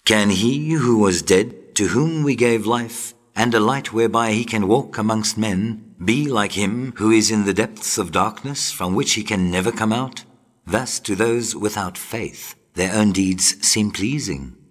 Can he who was dead, to whom we gave life, and a light whereby he can walk amongst men, be like him who is in the depths of darkness from which he can never come out? Thus to those without faith, their own deeds seem pleasing.